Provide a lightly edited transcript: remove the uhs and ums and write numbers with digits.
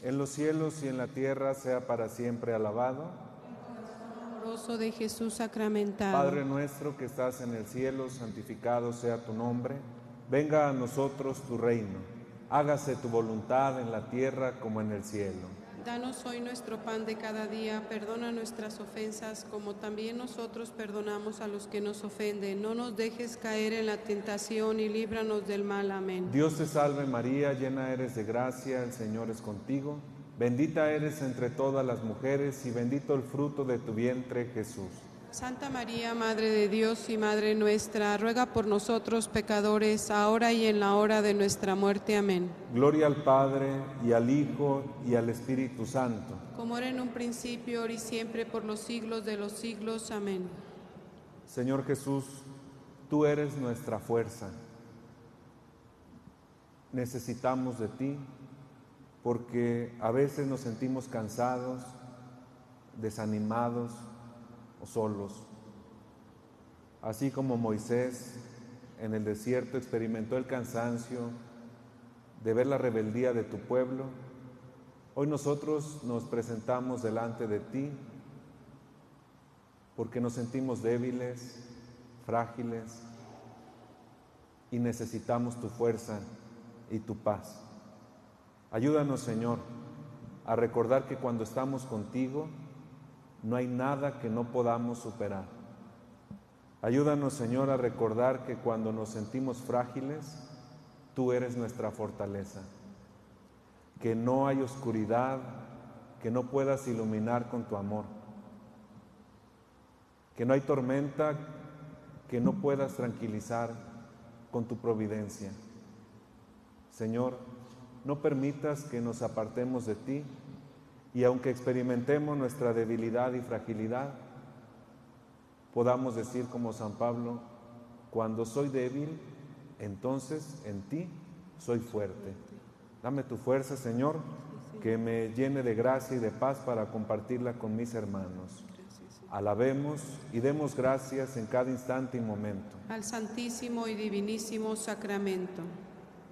en los cielos y en la tierra, sea para siempre alabado. Amoroso de Jesús sacramentado. Padre nuestro que estás en el cielo, santificado sea tu nombre. Venga a nosotros tu reino. Hágase tu voluntad en la tierra como en el cielo. Danos hoy nuestro pan de cada día, perdona nuestras ofensas, como también nosotros perdonamos a los que nos ofenden. No nos dejes caer en la tentación y líbranos del mal. Amén. Dios te salve María, llena eres de gracia, el Señor es contigo. Bendita eres entre todas las mujeres y bendito el fruto de tu vientre, Jesús. Santa María, Madre de Dios y Madre nuestra, ruega por nosotros pecadores, ahora y en la hora de nuestra muerte. Amén. Gloria al Padre, y al Hijo, y al Espíritu Santo. Como era en un principio, ahora y siempre, por los siglos de los siglos. Amén. Señor Jesús, tú eres nuestra fuerza. Necesitamos de ti, porque a veces nos sentimos cansados, desanimados o solos. Así como Moisés en el desierto experimentó el cansancio de ver la rebeldía de tu pueblo, hoy nosotros nos presentamos delante de ti porque nos sentimos débiles, frágiles y necesitamos tu fuerza y tu paz. Ayúdanos, Señor, a recordar que cuando estamos contigo no hay nada que no podamos superar. Ayúdanos, Señor, a recordar que cuando nos sentimos frágiles, tú eres nuestra fortaleza, que no hay oscuridad que no puedas iluminar con tu amor, que no hay tormenta que no puedas tranquilizar con tu providencia. Señor, no permitas que nos apartemos de ti y aunque experimentemos nuestra debilidad y fragilidad, podamos decir como San Pablo, cuando soy débil, entonces en ti soy fuerte. Dame tu fuerza, Señor, que me llene de gracia y de paz para compartirla con mis hermanos. Alabemos y demos gracias en cada instante y momento al Santísimo y Divinísimo Sacramento.